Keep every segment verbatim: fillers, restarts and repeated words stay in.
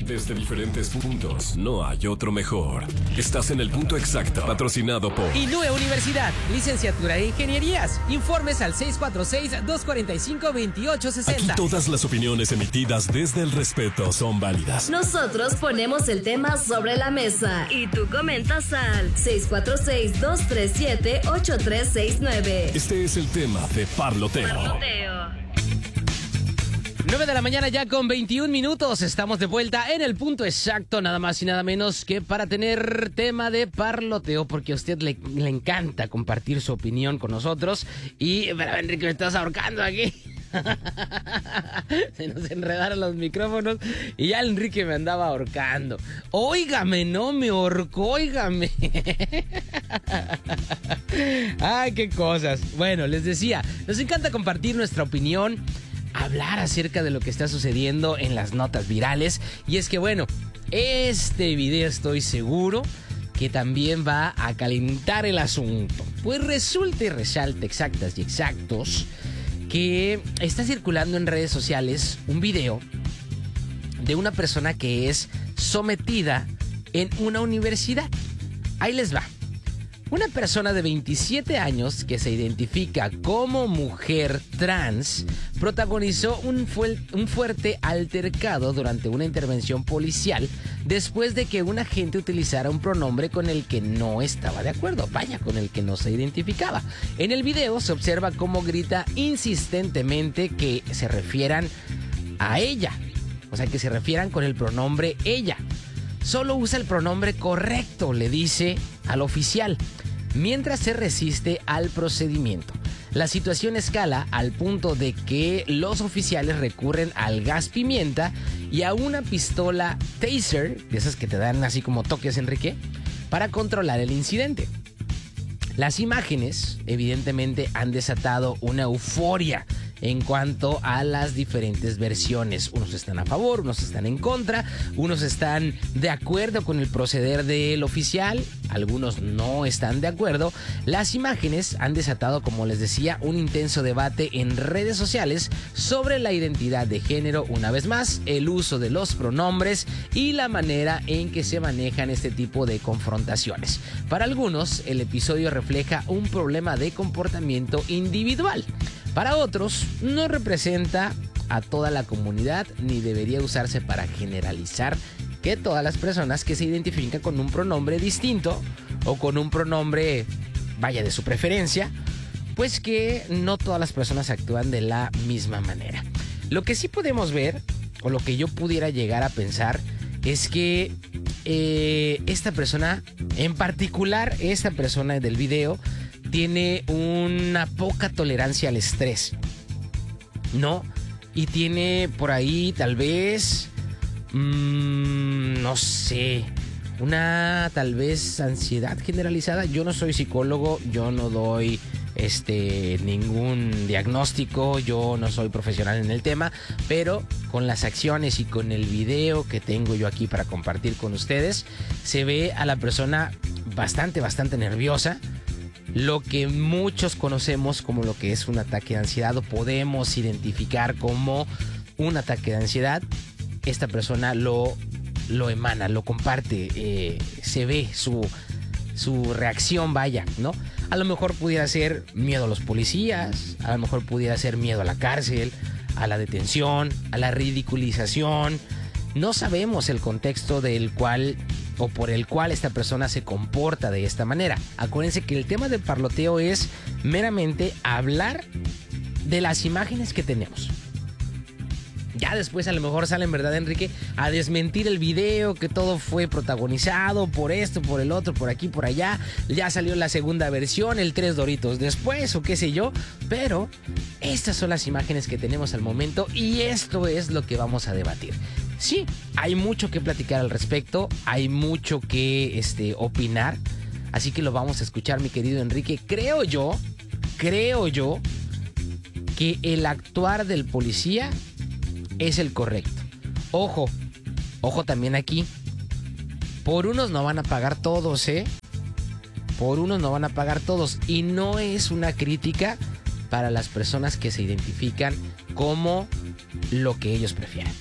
Desde diferentes puntos, no hay otro mejor. Estás en el punto exacto, patrocinado por Inúe Universidad, licenciatura en Ingenierías. Informes al seis cuatro seis, dos cuatro cinco, dos ocho seis cero. Aquí todas las opiniones emitidas desde el respeto son válidas. Nosotros ponemos el tema sobre la mesa y tú comentas al seis cuatro seis, dos tres siete, ocho tres seis nueve. Este es el tema de Parloteo. Parloteo. nueve de la mañana ya con veintiún minutos. Estamos de vuelta en el punto exacto, nada más y nada menos que para tener tema de parloteo, porque a usted le, le encanta compartir su opinión con nosotros. Y, pero Enrique, me estás ahorcando aquí. Se nos enredaron los micrófonos y ya el Enrique me andaba ahorcando. Óigame, no me ahorcó, óigame. Ay, qué cosas. Bueno, les decía, nos encanta compartir nuestra opinión, hablar acerca de lo que está sucediendo en las notas virales. Y es que bueno, este video estoy seguro que también va a calentar el asunto. Pues resulta y resalta, exactas y exactos, que está circulando en redes sociales un video de una persona que es sometida en una universidad. Ahí les va. Una persona de veintisiete años que se identifica como mujer trans protagonizó un, fu- un fuerte altercado durante una intervención policial después de que un agente utilizara un pronombre con el que no estaba de acuerdo, vaya, con el que no se identificaba. En el video se observa cómo grita insistentemente que se refieran a ella, o sea, que se refieran con el pronombre ella. Solo usa el pronombre correcto, le dice al oficial, mientras se resiste al procedimiento. La situación escala al punto de que los oficiales recurren al gas pimienta y a una pistola taser, de esas que te dan así como toques, Enrique, para controlar el incidente. Las imágenes, evidentemente, han desatado una euforia en cuanto a las diferentes versiones. Unos están a favor, unos están en contra, unos están de acuerdo con el proceder del oficial, algunos no están de acuerdo. Las imágenes han desatado, como les decía, un intenso debate en redes sociales sobre la identidad de género, una vez más, el uso de los pronombres y la manera en que se manejan este tipo de confrontaciones. Para algunos, el episodio refleja un problema de comportamiento individual. Para otros, no representa a toda la comunidad ni debería usarse para generalizar que todas las personas que se identifican con un pronombre distinto o con un pronombre, vaya, de su preferencia, pues que no todas las personas actúan de la misma manera. Lo que sí podemos ver, o lo que yo pudiera llegar a pensar, es que eh, esta persona, en particular esta persona del video, tiene una poca tolerancia al estrés, ¿no? Y tiene por ahí tal vez, mmm, no sé, una tal vez ansiedad generalizada. Yo no soy psicólogo, yo no doy este ningún diagnóstico, yo no soy profesional en el tema, pero con las acciones y con el video que tengo yo aquí para compartir con ustedes, se ve a la persona bastante, bastante nerviosa. Lo que muchos conocemos como lo que es un ataque de ansiedad o podemos identificar como un ataque de ansiedad, esta persona lo, lo emana, lo comparte, eh, se ve su, su reacción, vaya, ¿no? A lo mejor pudiera ser miedo a los policías, a lo mejor pudiera ser miedo a la cárcel, a la detención, a la ridiculización. No sabemos el contexto del cual o por el cual esta persona se comporta de esta manera. Acuérdense que el tema del parloteo es meramente hablar de las imágenes que tenemos. Ya después a lo mejor salen, ¿verdad, Enrique?, a desmentir el video, que todo fue protagonizado por esto, por el otro, por aquí, por allá. Ya salió la segunda versión, el tres doritos después o qué sé yo. Pero estas son las imágenes que tenemos al momento y esto es lo que vamos a debatir. Sí, hay mucho que platicar al respecto, hay mucho que este, opinar, así que lo vamos a escuchar, mi querido Enrique. Creo yo, creo yo que el actuar del policía es el correcto. Ojo, ojo también aquí, por unos no van a pagar todos, ¿eh? Por unos no van a pagar todos, y no es una crítica para las personas que se identifican como lo que ellos prefieren.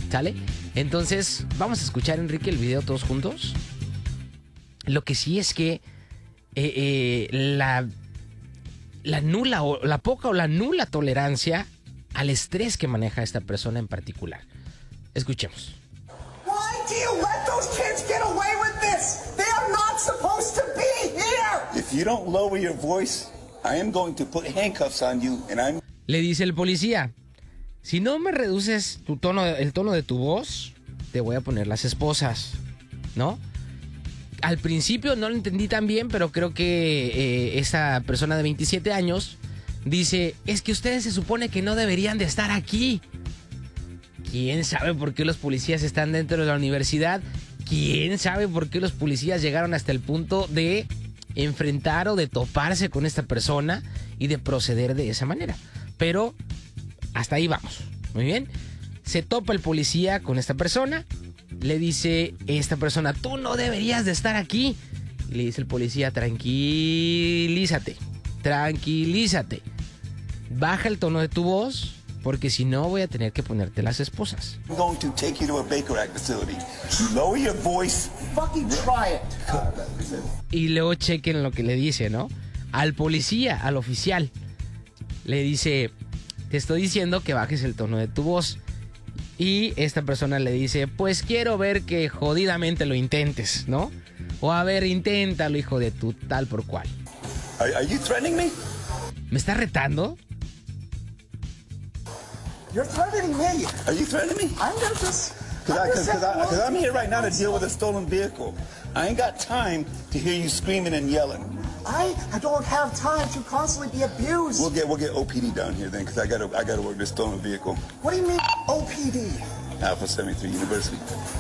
¿Sale? Entonces, vamos a escuchar, Enrique, el video todos juntos. Lo que sí es que eh, eh, la, la nula o la poca o la nula tolerancia al estrés que maneja esta persona en particular. Escuchemos. Why do you let those kids get away with this? They are not supposed to be here. If you don't lower your voice, I am going to put handcuffs on you and I'm... Le dice el policía, si no me reduces tu tono, el tono de tu voz, te voy a poner las esposas, ¿no? Al principio no lo entendí tan bien, pero creo que eh, esa persona de veintisiete años dice, es que ustedes se supone que no deberían de estar aquí. ¿Quién sabe por qué los policías están dentro de la universidad? ¿Quién sabe por qué los policías llegaron hasta el punto de enfrentar o de toparse con esta persona y de proceder de esa manera? Pero hasta ahí vamos. Muy bien. Se topa el policía con esta persona. Le dice esta persona, tú no deberías de estar aquí. Y le dice el policía, tranquilízate, tranquilízate. Baja el tono de tu voz, porque si no voy a tener que ponerte las esposas. I'm going to take you to a Baker Act facility. Lower your voice. Fucking try it. Y luego chequen lo que le dice, ¿no? Al policía, al oficial. Le dice, te estoy diciendo que bajes el tono de tu voz. Y esta persona le dice, pues quiero ver que jodidamente lo intentes, ¿no? O a ver, inténtalo, hijo de tu tal por cual. Are, are you threatening me? ¿Me estás retando? You're threatening me. Are you threatening me? I'm gonna just. Because I'm here right now to deal with a stolen vehicle. I ain't got time to hear you screaming and yelling. I, I don't have time to constantly be abused. We'll get we'll get O P D down here then, because I gotta I gotta work this stolen vehicle. What do you mean O P D? Alpha seventy-three University.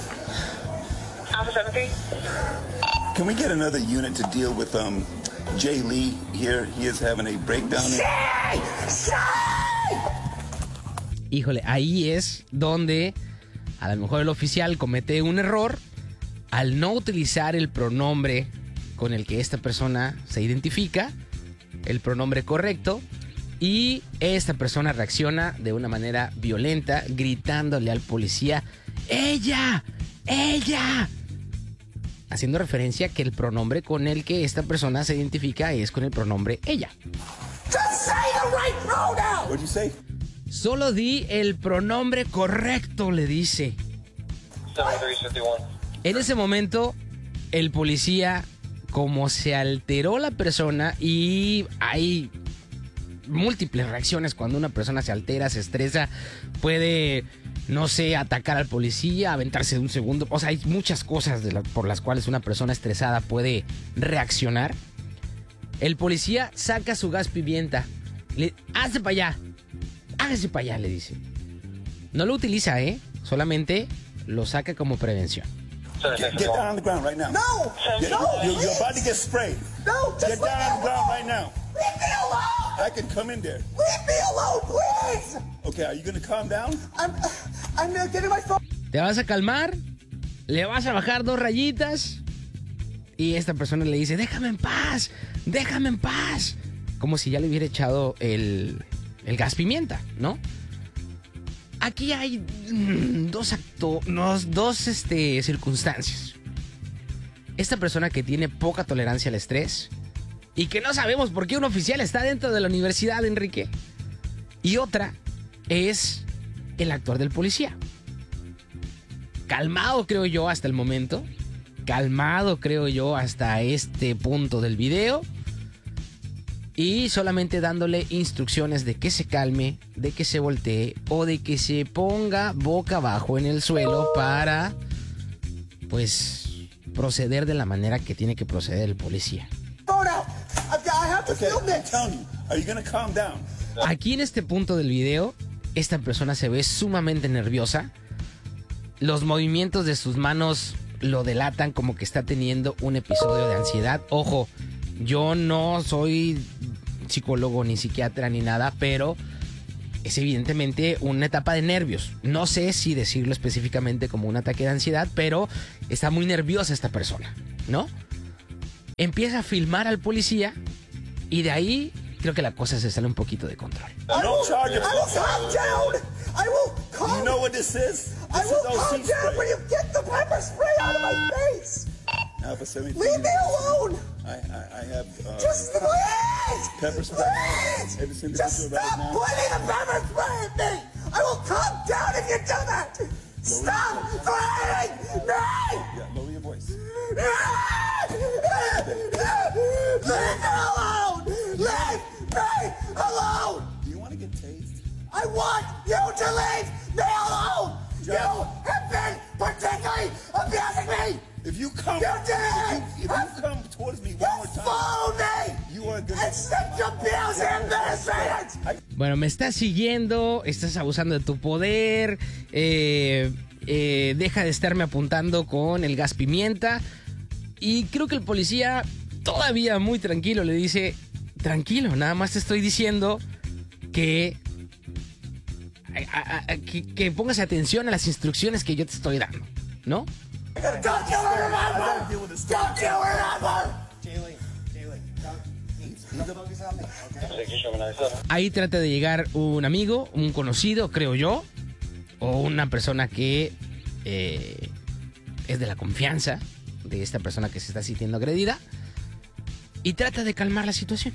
Alpha seventy-three. Can we get another unit to deal with um Jay Lee here? He is having a breakdown. Shay! Shay! Híjole, ahí es donde a lo mejor el oficial comete un error al no utilizar el pronombre con el que esta persona se identifica, el pronombre correcto, y esta persona reacciona de una manera violenta, gritándole al policía, ¡ella! ¡ella! Haciendo referencia que el pronombre con el que esta persona se identifica es con el pronombre ella. Just say the right pronoun! What'd you say? Solo di el pronombre correcto, le dice. seventy-three fifty-one. En ese momento, el policía, como se alteró la persona, y hay múltiples reacciones cuando una persona se altera, se estresa, puede, no sé, atacar al policía, aventarse de un segundo. O sea, hay muchas cosas de la, por las cuales una persona estresada puede reaccionar. El policía saca su gas pimienta. Le, ¡Hágase para allá! ¡Hágase para allá!, le dice. No lo utiliza, ¿eh? Solamente lo saca como prevención. Get, get down on the ground right now. No! Get, No! you're, you're about to get sprayed. No! Just Get leave down me on the ground alone! right now. Leave me alone! I can come in there. Leave me alone, please! Okay, are you gonna calm down? I'm, I'm uh, getting my phone. Te vas a calmar, le vas a bajar dos rayitas, y esta persona le dice, déjame en paz, déjame en paz. Como si ya le hubiera echado el, el gas pimienta, ¿no? Aquí hay mm, dos, acto, dos, dos este, circunstancias. Esta persona que tiene poca tolerancia al estrés y que no sabemos por qué un oficial está dentro de la universidad, Enrique. Y otra es el actor del policía. Calmado, creo yo, hasta el momento. Calmado, creo yo, hasta este punto del video. Y solamente dándole instrucciones de que se calme, de que se voltee o de que se ponga boca abajo en el suelo para, pues, proceder de la manera que tiene que proceder el policía. Phone out. I, I have to Okay, film I'm this. telling you. Are you gonna calm down? Aquí en este punto del video, esta persona se ve sumamente nerviosa. Los movimientos de sus manos lo delatan como que está teniendo un episodio de ansiedad. Ojo, yo no soy psicólogo ni psiquiatra ni nada, pero es evidentemente una etapa de nervios. No sé si decirlo específicamente como un ataque de ansiedad, pero está muy nerviosa esta persona, ¿no? Empieza a filmar al policía y de ahí creo que la cosa se sale un poquito de control. I will, charge I of- will calm down. I will calm You know what this is? I This will is O C calm down spray. when you get the pepper spray out of my face. Alpha seventy-three. Leave me alone. I, I, I have uh, Just please. pepper spray. Please. Every single Just individual right stop now. pointing the pepper spray at me. I will calm down if you do that. Stop threatening me. Yeah, lower your voice. Leave me alone. Leave me alone. Do you want to get tased? I want you to leave me alone. You have been particularly abusing me. If you come, You if did. you, if you come towards me You one more time, follow me. you are gonna. And such abuse administrators. I, Bueno, me estás siguiendo, estás abusando de tu poder, eh, eh, deja de estarme apuntando con el gas pimienta. Y creo que el policía, todavía muy tranquilo, le dice, tranquilo, nada más te estoy diciendo que, a- a- a- que, que pongas atención a las instrucciones que yo te estoy dando, ¿no? Don't you remember? Don't you remember? Execution ninety-seven. Ahí trata de llegar un amigo, un conocido, creo yo, o una persona que eh, es de la confianza de esta persona que se está sintiendo agredida, y trata de calmar la situación.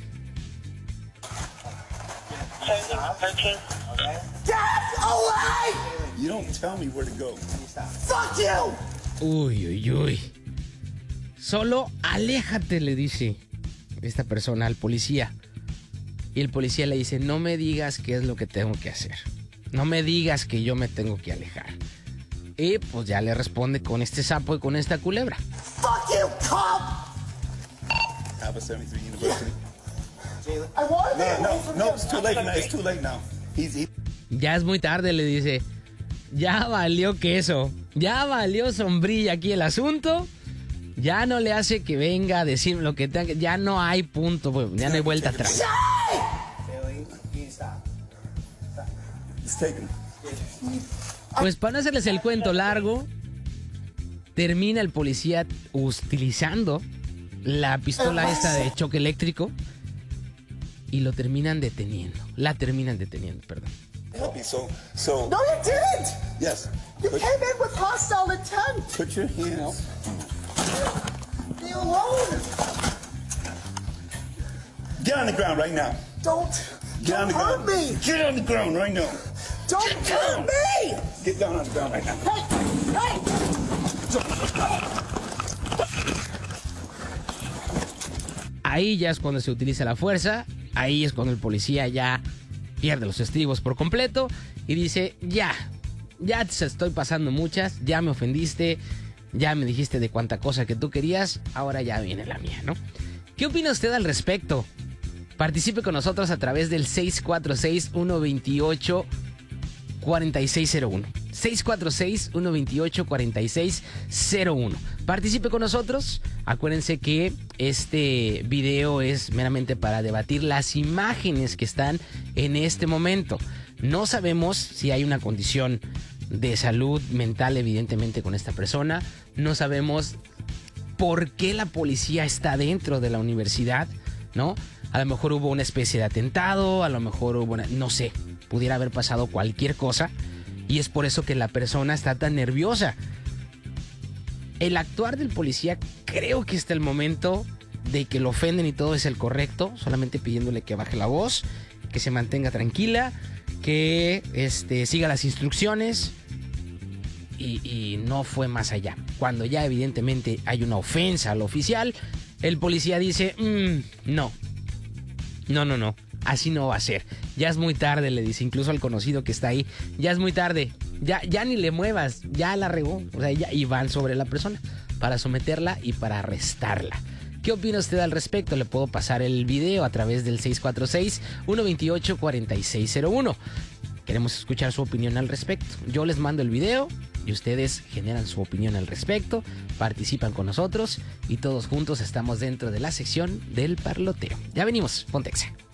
seventeen, thirteen. Get away! you don't tell me where to go. Fuck you! Uy, uy, uy. Solo aléjate, le dice esta persona al policía. Y el policía le dice, no me digas qué es lo que tengo que hacer. No me digas que yo me tengo que alejar. Y pues ya le responde con este sapo y con esta culebra. Fuck you, cop! Alpha seventy-three University. I want to be No, away no, from no, you. it's too late now. It's too late now. He's he, Ya es muy tarde, le dice. Ya valió queso. Ya valió sombrilla aquí el asunto. Ya no le hace que venga a decir lo que tenga. Ya no hay punto, pues, ya no hay vuelta atrás. he's taken. Pues para no hacerles el cuento largo, termina el policía utilizando la pistola esta de choque eléctrico y lo terminan deteniendo. La terminan deteniendo, perdón. Help me. So, so. No, you didn't! Yes. You Put, came in with hostile intent! put your hands. Be alone! Get on the ground right now. Don't, Get on don't the hurt ground. me! Get on the ground right now. Don't hurt me! Get down on the ground right now. Hey, hey! Ahí ya es cuando se utiliza la fuerza, ahí es cuando el policía ya pierde los estribos por completo y dice, ya, ya te estoy pasando muchas, ya me ofendiste, ya me dijiste de cuánta cosa que tú querías, ahora ya viene la mía, ¿no? ¿Qué opina usted al respecto? Participe con nosotros a través del seis cuatro seis, uno dos ocho, cuatro seis cero uno. seis cuatro seis, uno dos ocho, cuatro seis cero uno. Participe con nosotros. Acuérdense que este video es meramente para debatir las imágenes que están en este momento. No sabemos si hay una condición de salud mental, evidentemente, con esta persona. No sabemos por qué la policía está dentro de la universidad, ¿no? A lo mejor hubo una especie de atentado, a lo mejor hubo una, no sé, pudiera haber pasado cualquier cosa y es por eso que la persona está tan nerviosa. El actuar del policía, creo que hasta el momento de que lo ofenden y todo es el correcto, solamente pidiéndole que baje la voz, que se mantenga tranquila, que este, siga las instrucciones y, y no fue más allá. Cuando ya evidentemente hay una ofensa al oficial, el policía dice, mmm, no, no, no, no, así no va a ser. Ya es muy tarde, le dice incluso al conocido que está ahí, ya es muy tarde, ya, ya ni le muevas, ya la regó. O sea, ya, y van sobre la persona para someterla y para arrestarla. ¿Qué opina usted al respecto? Le puedo pasar el video a través del seis cuatro seis, uno dos ocho, cuatro seis cero uno. Queremos escuchar su opinión al respecto. Yo les mando el video y ustedes generan su opinión al respecto, participan con nosotros y todos juntos estamos dentro de la sección del parloteo. Ya venimos, Pontexa.